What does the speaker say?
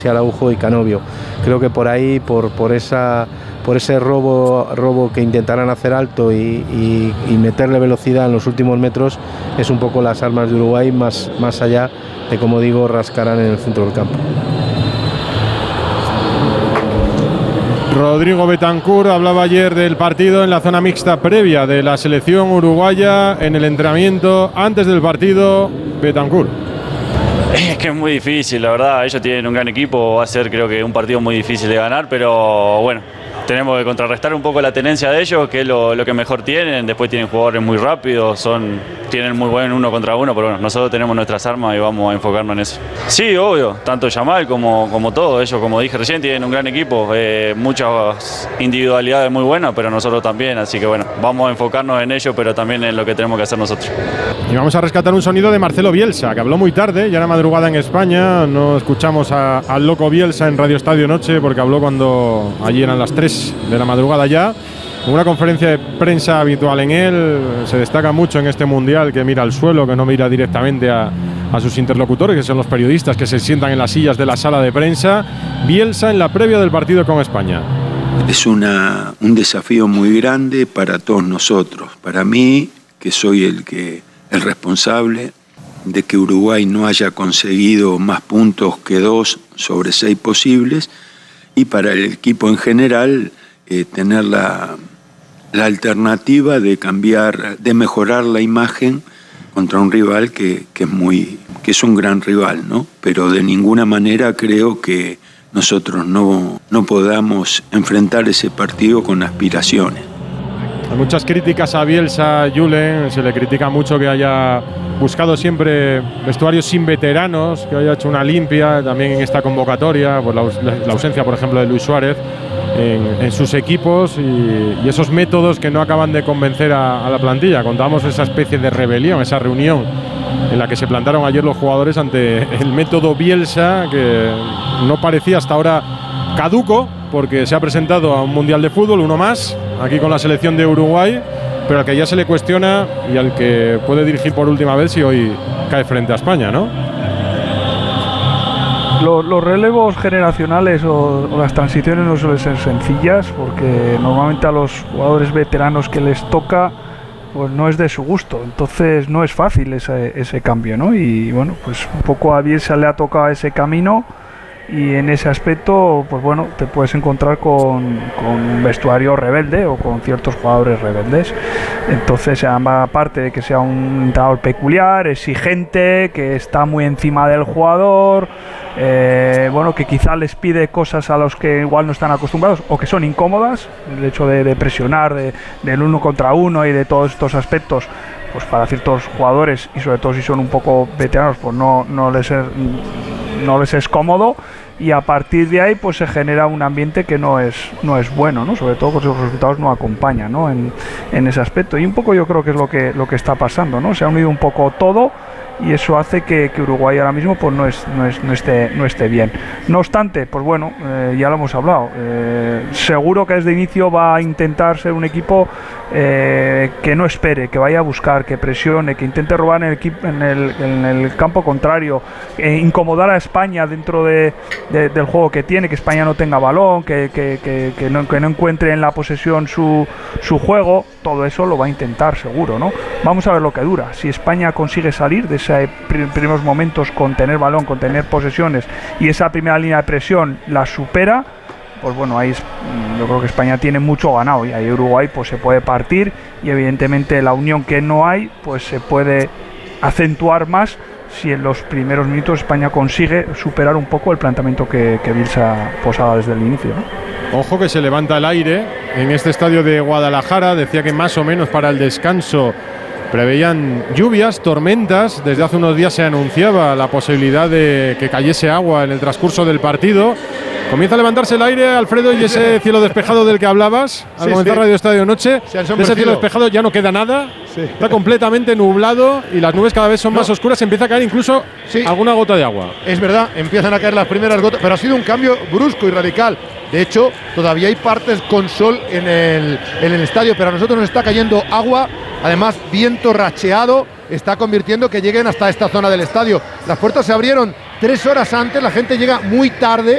Araujo y Canovio. Creo que por ahí, por ese robo que intentarán hacer alto y meterle velocidad en los últimos metros, es un poco las armas de Uruguay, más allá de, como digo, rascarán en el centro del campo. Rodrigo Betancur hablaba ayer del partido en la zona mixta previa de la selección uruguaya en el entrenamiento antes del partido. Betancur. Es que es muy difícil, la verdad. Ellos tienen un gran equipo, va a ser, creo que, un partido muy difícil de ganar, pero bueno, tenemos que contrarrestar un poco la tenencia de ellos, que es lo que mejor tienen. Después tienen jugadores muy rápidos, tienen muy buen 1 contra 1, pero bueno, nosotros tenemos nuestras armas y vamos a enfocarnos en eso. Sí, obvio, tanto Yamal como todo. Ellos, como dije recién, tienen un gran equipo, muchas individualidades muy buenas, pero nosotros también, así que bueno, vamos a enfocarnos en ellos, pero también en lo que tenemos que hacer nosotros. Y vamos a rescatar un sonido de Marcelo Bielsa, que habló muy tarde, ya era madrugada en España. No escuchamos al loco Bielsa en Radio Estadio Noche, porque habló cuando allí eran las 3 de la madrugada ya. Una conferencia de prensa habitual en él. Se destaca mucho en este mundial que mira al suelo, que no mira directamente a sus interlocutores, que son los periodistas que se sientan en las sillas de la sala de prensa. Bielsa en la previa del partido con España. Es un desafío muy grande para todos nosotros. Para mí, que soy el responsable de que Uruguay no haya conseguido más puntos que 2 sobre 6 posibles, y para el equipo en general tener la alternativa de cambiar, de mejorar la imagen contra un rival que es un gran rival, ¿no? Pero de ninguna manera creo que nosotros no podamos enfrentar ese partido con aspiraciones. Hay muchas críticas a Bielsa, Julen. Se le critica mucho que haya buscado siempre vestuarios sin veteranos, que haya hecho una limpia también en esta convocatoria, por la ausencia, por ejemplo, de Luis Suárez en sus equipos, y esos métodos que no acaban de convencer a la plantilla. Contábamos esa especie de rebelión, esa reunión en la que se plantaron ayer los jugadores ante el método Bielsa, que no parecía hasta ahora caduco, porque se ha presentado a un mundial de fútbol, uno más, aquí con la selección de Uruguay, pero al que ya se le cuestiona y al que puede dirigir por última vez si hoy cae frente a España, ¿no? Los relevos generacionales o las transiciones no suelen ser sencillas, porque normalmente a los jugadores veteranos que les toca, pues no es de su gusto, entonces no es fácil ese cambio, ¿no? Y bueno, pues un poco a Bielsa le ha tocado ese camino, y en ese aspecto, pues bueno, te puedes encontrar con un vestuario rebelde o con ciertos jugadores rebeldes. Entonces, aparte de que sea un entrenador peculiar, exigente, que está muy encima del jugador, bueno, que quizá les pide cosas a los que igual no están acostumbrados o que son incómodas, el hecho de presionar, del 1 contra 1 y de todos estos aspectos, pues para ciertos jugadores, y sobre todo si son un poco veteranos, pues no les es cómodo, y a partir de ahí pues se genera un ambiente que no es bueno, ¿no? Sobre todo porque los resultados no acompañan, ¿no? en ese aspecto, y un poco yo creo que es lo que está pasando, ¿no? Se ha unido un poco todo, y eso hace que Uruguay ahora mismo pues no esté bien. No obstante, pues bueno, ya lo hemos hablado, seguro que desde inicio va a intentar ser un equipo que no espere, que vaya a buscar, que presione, que intente robar en el campo contrario, incomodar a España dentro del juego que tiene, que España no tenga balón, que no encuentre en la posesión su juego. Todo eso lo va a intentar seguro, ¿no? Vamos a ver lo que dura. Si España consigue salir de esos primeros momentos con tener balón, con tener posesiones, y esa primera línea de presión la supera, pues bueno, ahí yo creo que España tiene mucho ganado, y ahí Uruguay pues se puede partir, y evidentemente la unión que no hay pues se puede acentuar más si en los primeros minutos España consigue superar un poco el planteamiento que Bielsa posaba desde el inicio, ¿no? Ojo que se levanta el aire en este estadio de Guadalajara. Decía que más o menos para el descanso preveían lluvias, tormentas. Desde hace unos días se anunciaba la posibilidad de que cayese agua en el transcurso del partido. Comienza a levantarse el aire, Alfredo, y ese cielo despejado del que hablabas al comenzar Radio Estadio Noche. De ese cielo despejado ya no queda nada. Sí. Está completamente nublado y las nubes cada vez son más oscuras. Empieza a caer incluso alguna gota de agua. Es verdad, empiezan a caer las primeras gotas, pero ha sido un cambio brusco y radical. De hecho, todavía hay partes con sol en el estadio, pero a nosotros nos está cayendo agua. Además, viento racheado está convirtiendo que lleguen hasta esta zona del estadio. Las puertas se abrieron 3 horas antes, la gente llega muy tarde